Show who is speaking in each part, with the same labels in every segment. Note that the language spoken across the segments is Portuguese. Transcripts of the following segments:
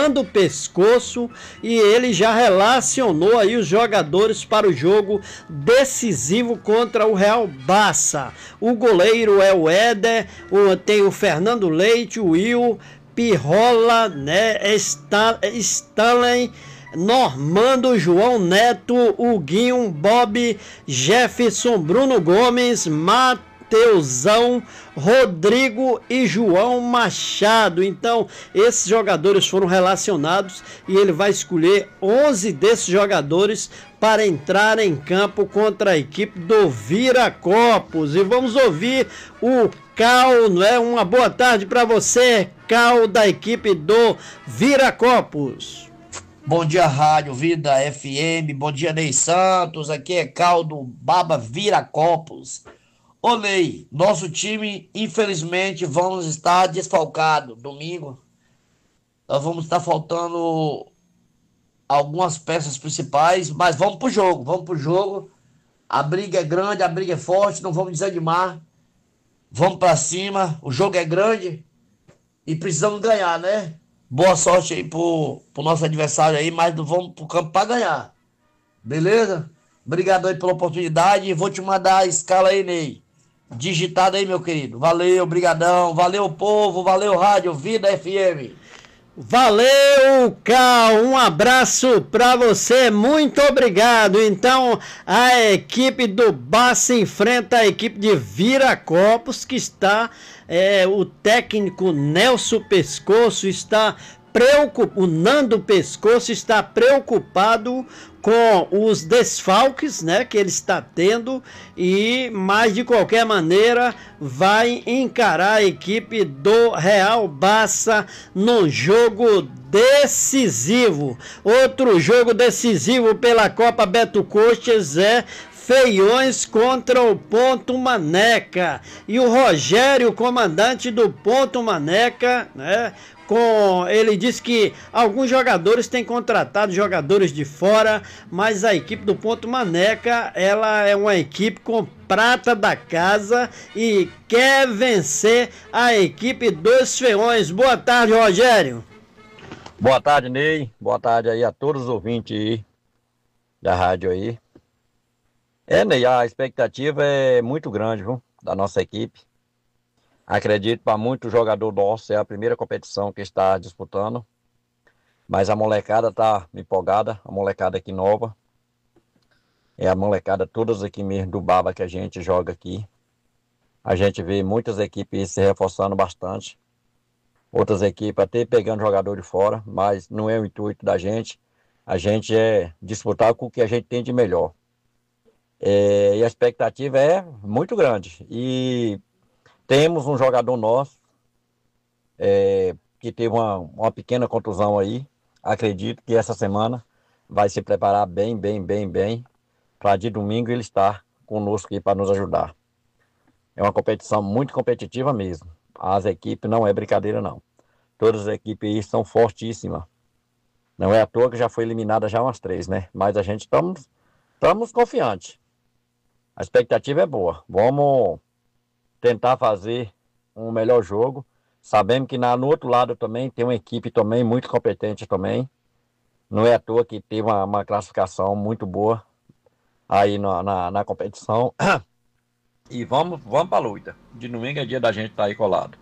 Speaker 1: Nando Pescoço, e ele já relacionou aí os jogadores para o jogo decisivo contra o Real Barça. O goleiro é o Éder, tem o Fernando Leite, o Will, Pirrola, né, Stanley, Normando, João Neto, Huguinho, Bob, Jefferson, Bruno Gomes, Mateusão, Rodrigo e João Machado. Então, esses jogadores foram relacionados e ele vai escolher 11 desses jogadores para entrar em campo contra a equipe do Viracopos. E vamos ouvir o Cal, né? Uma boa tarde para você, Cal, da equipe do Viracopos.
Speaker 2: Bom dia, Rádio Vida FM. Bom dia, Ney Santos. Aqui é Cal do Baba Viracopos. Ô, Ney, nosso time, infelizmente, vamos estar desfalcado. Domingo, nós vamos estar faltando algumas peças principais, mas vamos pro jogo. A briga é grande, a briga é forte, não vamos desanimar. Vamos pra cima, o jogo é grande e precisamos ganhar, né? Boa sorte aí pro nosso adversário aí, mas vamos pro campo pra ganhar. Beleza? Obrigado aí pela oportunidade. Vou te mandar a escala aí, Ney. Digitada aí, meu querido. Valeu, brigadão. Valeu, povo. Valeu, Rádio Vida FM.
Speaker 1: Valeu, Cal, um abraço para você, muito obrigado. Então, a equipe do Barça enfrenta a equipe de Viracopos, que está, o técnico Nelson Pescoço está preocupado, o Nando Pescoço está preocupado com os desfalques, né, que ele está tendo, mas de qualquer maneira vai encarar a equipe do Real Barça no jogo decisivo. Outro jogo decisivo pela Copa Beto Coxas é Feiões contra o Ponto Maneca. E o Rogério, comandante do Ponto Maneca, né, ele disse que alguns jogadores têm contratado jogadores de fora, mas a equipe do Ponto Maneca, ela é uma equipe com prata da casa e quer vencer a equipe dos Feiões. Boa tarde, Rogério.
Speaker 3: Boa tarde, Ney. Boa tarde aí a todos os ouvintes aí da rádio aí. Ney, a expectativa é muito grande, viu, da nossa equipe. Acredito para muito jogador nosso, é a primeira competição que está disputando. Mas a molecada está empolgada, a molecada aqui nova. É a molecada todas aqui mesmo do Baba que a gente joga aqui. A gente vê muitas equipes se reforçando bastante. Outras equipes até pegando jogador de fora, mas não é o intuito da gente. A gente é disputar com o que a gente tem de melhor. E a expectativa é muito grande. E temos um jogador nosso que teve uma pequena contusão aí. Acredito que essa semana vai se preparar bem, para de domingo ele estar conosco aqui para nos ajudar. É uma competição muito competitiva mesmo. As equipes não é brincadeira não. Todas as equipes aí são fortíssimas. Não é à toa que já foi eliminada já umas 3, né? Mas a gente estamos confiantes. A expectativa é boa. Vamos tentar fazer um melhor jogo. Sabemos que no outro lado também tem uma equipe também muito competente também. Não é à toa que teve uma classificação muito boa aí na competição. E vamos para a luta. De domingo é dia da gente estar aí colado.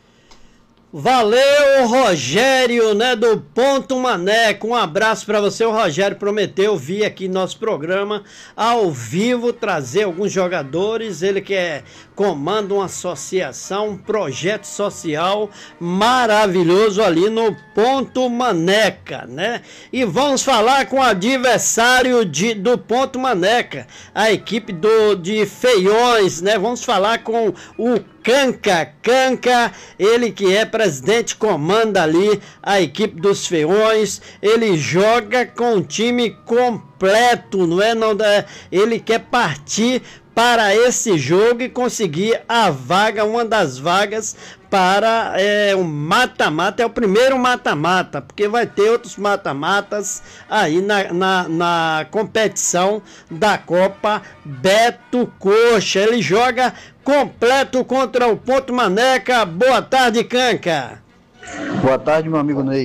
Speaker 1: Valeu, Rogério, né, do Ponto Maneca. Um abraço para você. O Rogério prometeu vir aqui no nosso programa ao vivo trazer alguns jogadores. Ele que comanda uma associação, um projeto social maravilhoso ali no Ponto Maneca, né? E vamos falar com o adversário do Ponto Maneca, a equipe de Feiões, né? Vamos falar com o Canca, ele que é presidente, comanda ali a equipe dos Feiões. Ele joga com o time completo, não é? Ele quer partir para esse jogo e conseguir a vaga, uma das vagas para o mata-mata. É o primeiro mata-mata, porque vai ter outros mata-matas aí na competição da Copa Beto Coxa. Ele joga completo contra o Ponto Maneca. Boa tarde, Canca.
Speaker 4: Boa tarde, meu amigo Ney.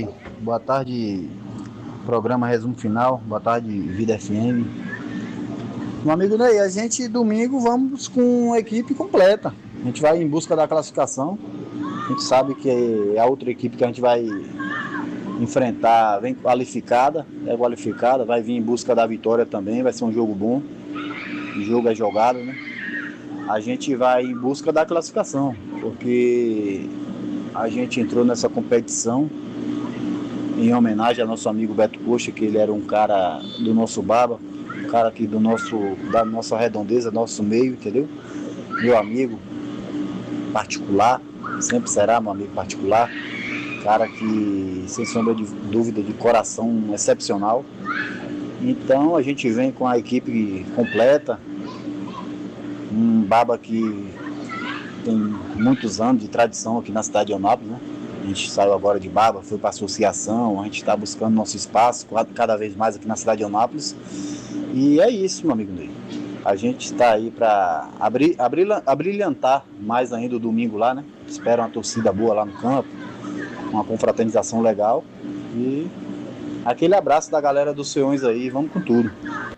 Speaker 4: Boa tarde, programa Resumo Final. Boa tarde, Vida FM. Meu amigo Ney, a gente domingo vamos com a equipe completa. A gente vai em busca da classificação. A gente sabe que é a outra equipe que a gente vai enfrentar, vem qualificada, vai vir em busca da vitória também, vai ser um jogo bom. O jogo é jogado, né? A gente vai em busca da classificação, porque a gente entrou nessa competição em homenagem ao nosso amigo Beto Coxa, que ele era um cara do nosso Baba, um cara aqui da nossa redondeza, nosso meio, entendeu? Meu amigo particular, sempre será meu amigo particular, cara que, sem sombra de dúvida, de coração excepcional. Então a gente vem com a equipe completa, um Baba que tem muitos anos de tradição aqui na cidade de Eunápolis, né? A gente saiu agora de Baba, foi para a associação, a gente está buscando nosso espaço cada vez mais aqui na cidade de Eunápolis. E é isso, meu amigo Ney. A gente está aí para abrilhantar mais ainda o domingo lá, né? Espero uma torcida boa lá no campo, uma confraternização legal. E aquele abraço da galera dos Seões aí, vamos com tudo.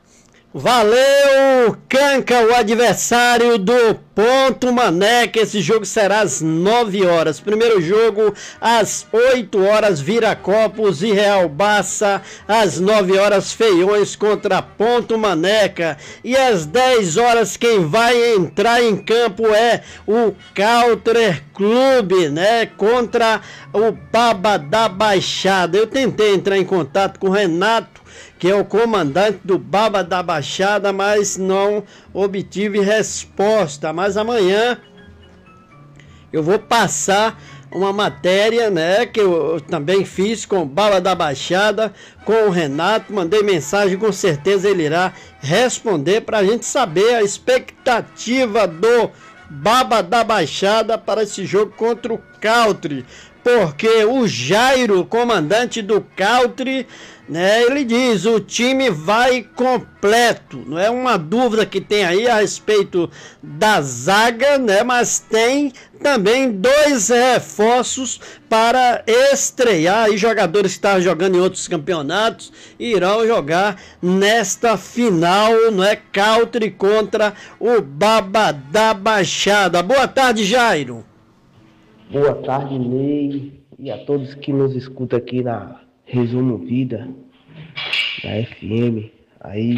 Speaker 1: Valeu, Canca, o adversário do Ponto Mané, que esse jogo será às 9 horas. Primeiro jogo às 8 horas, Viracopos e Real Bassa. Às 9 horas, Feiões contra Ponto Maneca. E às 10 horas, quem vai entrar em campo é o Country Clube, né? Contra o Baba da Baixada. Eu tentei entrar em contato com o Renato, que é o comandante do Baba da Baixada, mas não obtive resposta. Mas amanhã eu vou passar uma matéria, né, que eu também fiz com o Baba da Baixada, com o Renato, mandei mensagem, com certeza ele irá responder para a gente saber a expectativa do Baba da Baixada para esse jogo contra o Country. Porque o Jairo, comandante do Country, né, ele diz, o time vai completo. Não é uma dúvida que tem aí a respeito da zaga, né, mas tem também 2 reforços para estrear. E jogadores que estavam jogando em outros campeonatos irão jogar nesta final, não é? Country contra o Baba da Baixada. Boa tarde, Jairo.
Speaker 5: Boa tarde, Ney, e a todos que nos escutam aqui na Resumo Vida, da FM. Aí,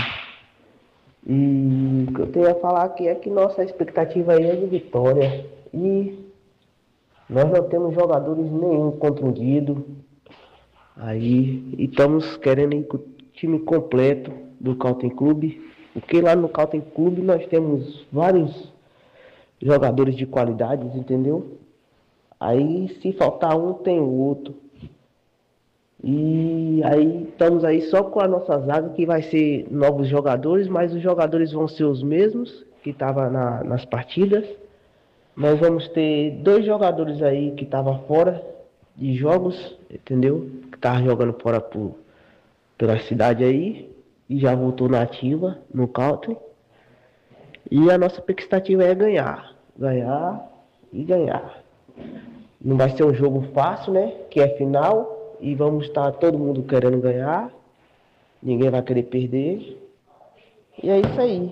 Speaker 5: o que eu tenho a falar aqui é que nossa expectativa aí é de vitória. E nós não temos jogadores nenhum contundido. Aí, e estamos querendo ir com o time completo do Country Clube, porque lá no Country Clube nós temos vários jogadores de qualidades, entendeu? Aí, se faltar um, tem o outro. E aí, estamos aí só com a nossa zaga, que vai ser novos jogadores, mas os jogadores vão ser os mesmos que estavam nas partidas. Nós vamos ter 2 jogadores aí que estavam fora de jogos, entendeu? Que estavam jogando fora pela cidade aí, e já voltou na ativa, no Country. E a nossa expectativa é ganhar e ganhar. Não vai ser um jogo fácil, né? Que é final. E vamos estar todo mundo querendo ganhar. Ninguém vai querer perder. E é isso aí.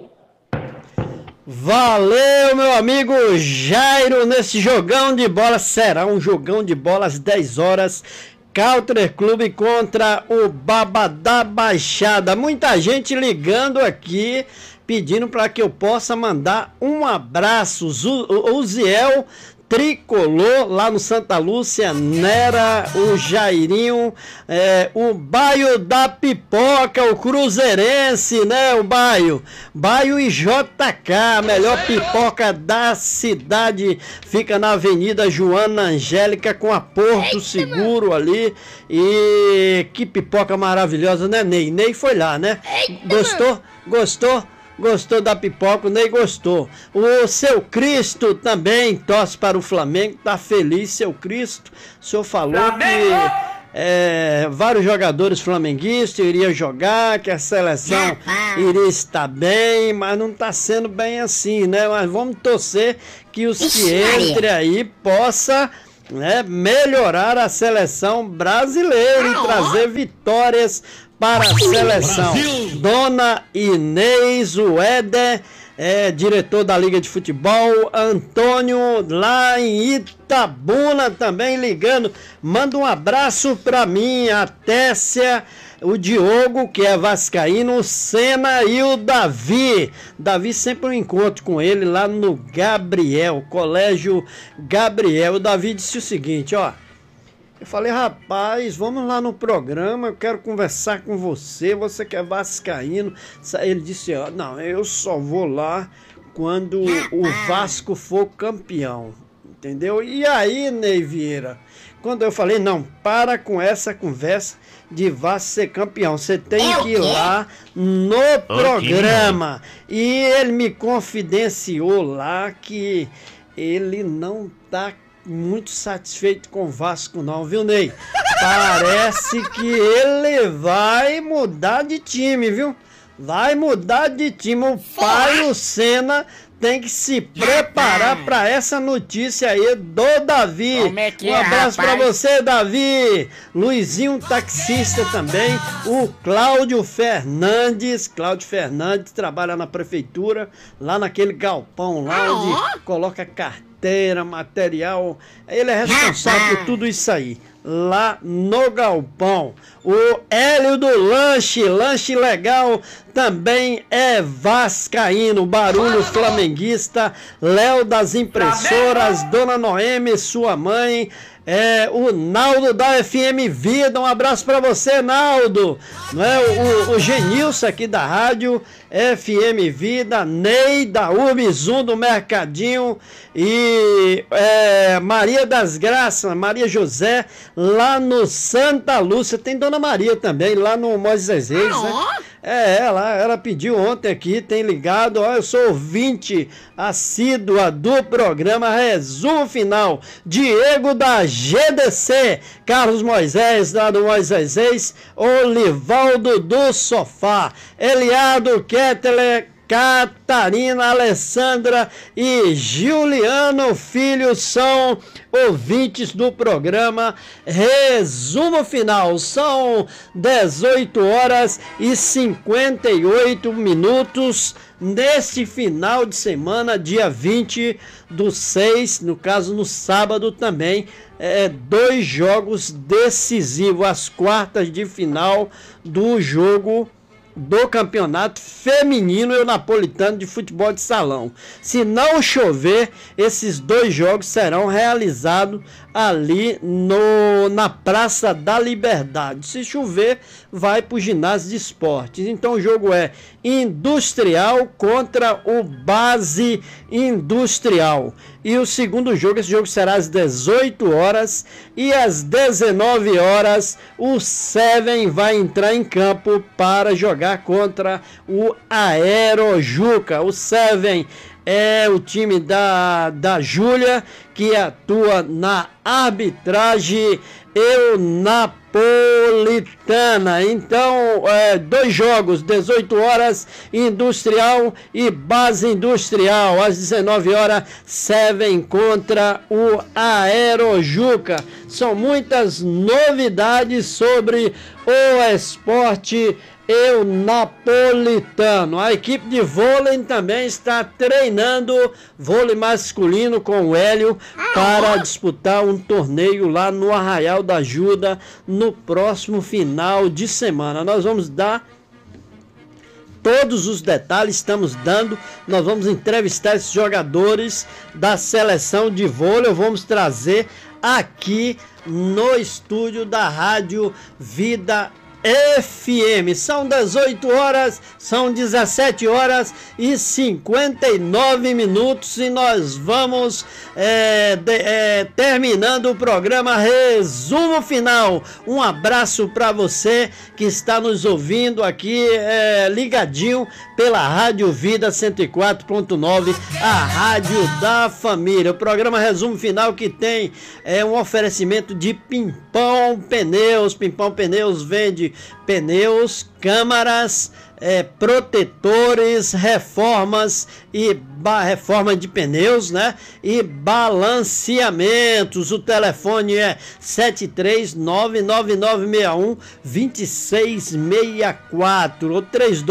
Speaker 1: Valeu, meu amigo Jairo, nesse jogão de bola. Será um jogão de bola às 10 horas. Country Clube contra o Baba da Baixada. Muita gente ligando aqui, pedindo para que eu possa mandar um abraço. O Ziel Tricolor, lá no Santa Lúcia, Nera, o Jairinho, o Baio da Pipoca, o Cruzeirense, né, o Baio e JK, a melhor pipoca da cidade, fica na Avenida Joana Angélica com a Porto Seguro ali, e que pipoca maravilhosa, né, Ney? Ney foi lá, né? Gostou da pipoca, o Ney gostou. O Seu Cristo também torce para o Flamengo, tá feliz, Seu Cristo. O senhor falou que vários jogadores flamenguistas iriam jogar, que a seleção iria estar bem, mas não está sendo bem assim, né? Mas vamos torcer que os que entrem aí possa né, melhorar a seleção brasileira e trazer vitórias para a seleção. Dona Inês, o Éder, diretor da Liga de Futebol, Antônio lá em Itabuna também ligando, manda um abraço para mim, a Tessia, o Diogo, que é vascaíno, o Senna e o Davi. Davi sempre um encontro com ele lá no Gabriel, Colégio Gabriel. O Davi disse o seguinte, ó, eu falei, rapaz, vamos lá no programa, eu quero conversar com você, você que é vascaíno. Ele disse, ó, não, eu só vou lá quando o Vasco for campeão, entendeu? E aí, Ney Vieira, quando eu falei, não, para com essa conversa de Vasco ser campeão, você tem que ir lá no programa. E ele me confidenciou lá que ele não tá muito satisfeito com o Vasco não, viu, Ney? Parece que ele vai mudar de time, viu? Vai mudar de time. O pai, o Senna, tem que se preparar para essa notícia aí do Davi. Um abraço para você, Davi. Luizinho, taxista também. O Cláudio Fernandes. Cláudio Fernandes trabalha na prefeitura, lá naquele galpão lá onde coloca carteira, material. Ele é responsável por tudo isso aí, lá no galpão. O Hélio do Lanche Legal, também é vascaíno. Barulho flamenguista. Léo das impressoras, Dona Noemi, sua mãe. O Naldo da FM Vida, um abraço para você, Naldo. Não é? O Genilson aqui da rádio FM Vida, Ney da Urbizum do Mercadinho e Maria das Graças, Maria José, lá no Santa Lúcia. Tem Dona Maria também, lá no Moisés Reis, né? Ela pediu ontem aqui, tem ligado, ó, eu sou ouvinte assídua do programa Resumo Final. Diego da GDC, Carlos Moisés, lá do Moisés Reis, Olivaldo do Sofá, Eliado Kettler, Catarina, Alessandra e Juliano Filho são ouvintes do programa Resumo Final. São 18 horas e 58 minutos neste final de semana, dia 20/6, no caso no sábado também, 2 jogos decisivos, as quartas de final do jogo do campeonato feminino e o napolitano de futebol de salão. Se não chover, esses 2 jogos serão realizados ali na Praça da Liberdade. Se chover, vai para o ginásio de esportes. Então o jogo é Industrial contra o Base Industrial. E o segundo jogo, esse jogo será às 18 horas e às 19 horas o Seven vai entrar em campo para jogar contra o Aerojuca. O Seven é o time da Júlia, que atua na arbitragem napolitana. Então, 2 jogos, 18 horas, Industrial e Base Industrial. Às 19 horas, Seven contra o Aerojuca. São muitas novidades sobre o esporte napolitano. A equipe de vôlei também está treinando vôlei masculino com o Hélio para disputar um torneio lá no Arraial da Ajuda no próximo final de semana. Nós vamos dar todos os detalhes, estamos dando. Nós vamos entrevistar esses jogadores da seleção de vôlei. Vamos trazer aqui no estúdio da Rádio Vida FM. São 18 horas, são 17 horas e 59 minutos e nós vamos terminando o programa Resumo Final. Um abraço para você que está nos ouvindo aqui ligadinho pela Rádio Vida 104.9, a rádio da família. O programa Resumo Final que tem um oferecimento de Pimpão Pneus. Pimpão Pneus vende pneus, câmaras, protetores, reformas e reforma de pneus, né? E balanceamentos. O telefone é 73999612664 ou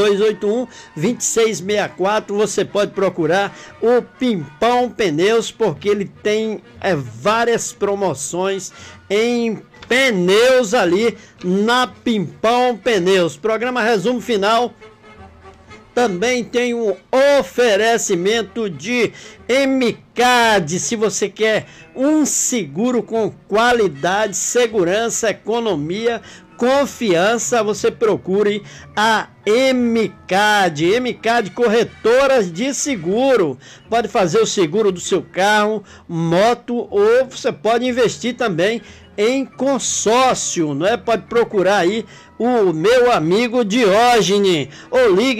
Speaker 1: 3281-2664. Você pode procurar o Pimpão Pneus, porque ele tem várias promoções em pneus ali na Pimpão Pneus. Programa Resumo Final também tem um oferecimento de MCAD. Se você quer um seguro com qualidade, segurança, economia, confiança, você procure a MCAD. MCAD Corretoras de Seguro. Pode fazer o seguro do seu carro, moto, ou você pode investir também em consórcio, não é? Pode procurar aí o meu amigo Diógenes, ou ligue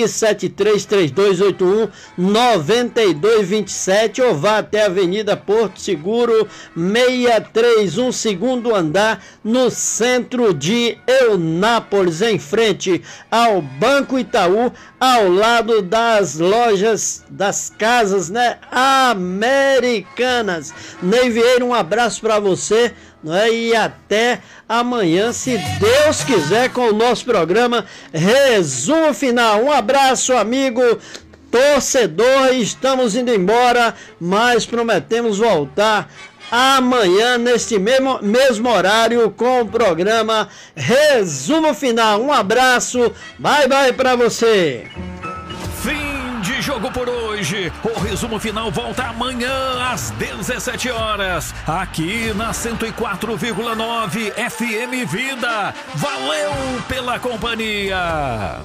Speaker 1: 733281-9227 ou vá até a Avenida Porto Seguro 631, segundo andar, no centro de Eunápolis, em frente ao Banco Itaú, ao lado das lojas, das casas, né, Americanas. Ney Vieira, um abraço para você, não é? E até amanhã, se Deus quiser, com o nosso programa Resumo Final. Um abraço, amigo torcedor. Estamos indo embora, mas prometemos voltar amanhã neste mesmo horário com o programa Resumo Final. Um abraço, bye bye para você.
Speaker 6: Fim de jogo por hoje. O Resumo Final volta amanhã às 17 horas, aqui na 104,9 FM Vida. Valeu pela companhia.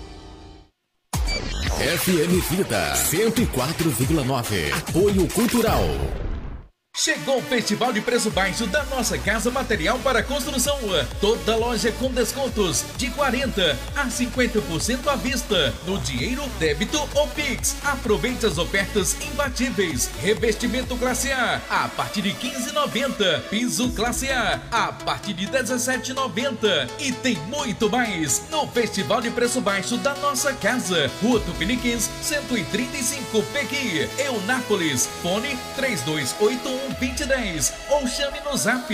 Speaker 7: FM Vida 104,9. Apoio Cultural.
Speaker 8: Chegou o Festival de Preço Baixo da Nossa Casa Material para Construção. Toda loja com descontos de 40% a 50% à vista, no dinheiro, débito ou Pix. Aproveite as ofertas imbatíveis. Revestimento classe A partir de R$ 15,90. Piso classe A partir de R$ 17,90. E tem muito mais no Festival de Preço Baixo da Nossa Casa. Rua Tupiniquins, 135, Pequi, Eunápolis. Fone 3281-2010 ou chame no zap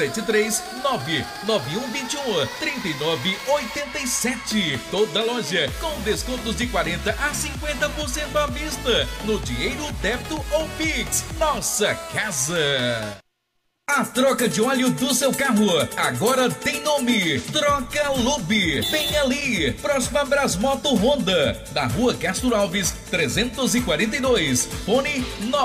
Speaker 8: 739-9121-3987. Toda loja com descontos de 40% a 50% à vista, no dinheiro, débito ou Pix. Nossa Casa. A troca de óleo do seu carro agora tem nome: Troca Lube. Vem ali, próxima Brasmoto Honda, na Rua Castro Alves 342. Fone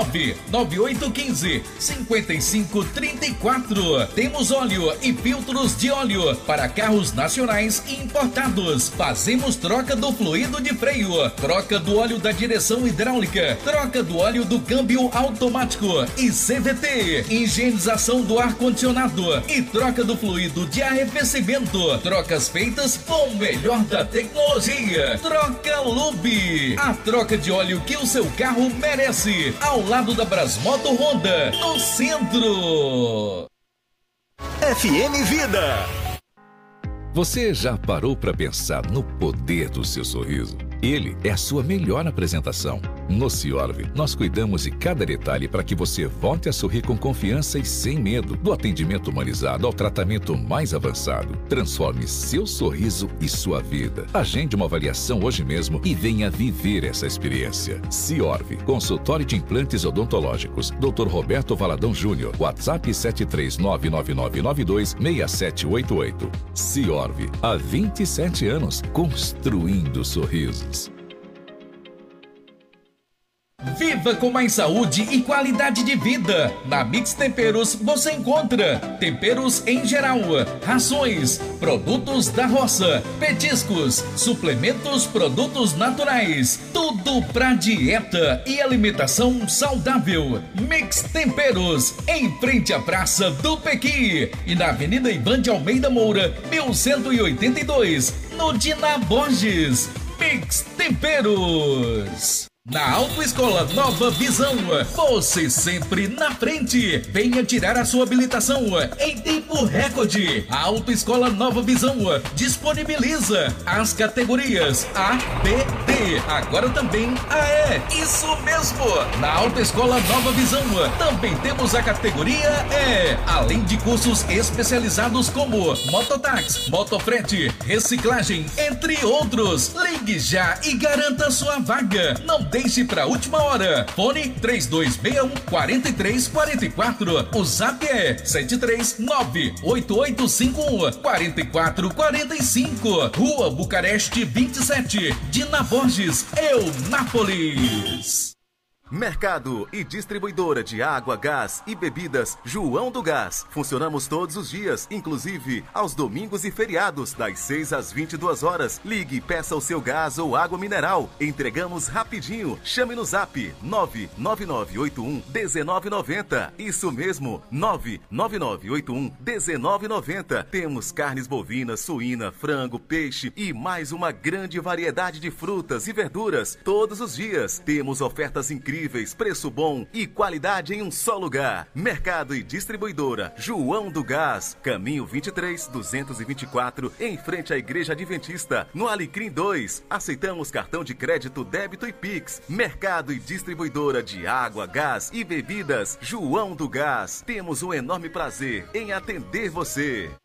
Speaker 8: 99815-5534. Temos óleo e filtros de óleo para carros nacionais e importados. Fazemos troca do fluido de freio, troca do óleo da direção hidráulica, troca do óleo do câmbio automático e CVT, higienização do ar-condicionado e troca do fluido de arrefecimento. Trocas feitas com o melhor da tecnologia. Troca Lube. A troca de óleo que o seu carro merece. Ao lado da Brasmoto Honda, no centro.
Speaker 6: FM Vida. Você já parou para pensar no poder do seu sorriso? Ele é a sua melhor apresentação. No Ciorv, nós cuidamos de cada detalhe para que você volte a sorrir com confiança e sem medo. Do atendimento humanizado ao tratamento mais avançado. Transforme seu sorriso e sua vida. Agende uma avaliação hoje mesmo e venha viver essa experiência. Ciorv, consultório de implantes odontológicos. Dr. Roberto Valadão Júnior. WhatsApp 73999926788. Ciorv, há 27 anos, construindo sorrisos.
Speaker 8: Viva com mais saúde e qualidade de vida. Na Mix Temperos você encontra temperos em geral, rações, produtos da roça, petiscos, suplementos, produtos naturais. Tudo pra dieta e alimentação saudável. Mix Temperos, em frente à Praça do Pequi e na Avenida Ivan de Almeida Moura, 1182, no Dina Borges. Mix Temperos. Na Autoescola Nova Visão, você sempre na frente. Venha tirar a sua habilitação em tempo recorde. A Autoescola Nova Visão disponibiliza as categorias A, B, D, agora também a E. Isso mesmo! Na Autoescola Nova Visão também temos a categoria E, além de cursos especializados como mototáxi, motofrete, reciclagem, entre outros. Ligue já e garanta sua vaga. Não deixe para a última hora. Fone 3261-4344. O zap é 739-8851-4445. Rua Bucareste 27, Dina Borges, Eunápolis.
Speaker 9: Mercado e distribuidora de água, gás e bebidas João do Gás. Funcionamos todos os dias, inclusive aos domingos e feriados, das 6 às 22 horas. Ligue e peça o seu gás ou água mineral. Entregamos rapidinho. Chame no zap 99981-1990. Isso mesmo, 99981-1990. Temos carnes bovinas, suína, frango, peixe e mais uma grande variedade de frutas e verduras todos os dias. Temos ofertas incríveis, preço bom e qualidade em um só lugar. Mercado e distribuidora João do Gás, caminho 23-224, em frente à Igreja Adventista, no Alecrim 2. Aceitamos cartão de crédito, débito e Pix. Mercado e distribuidora de água, gás e bebidas João do Gás. Temos um enorme prazer em atender você.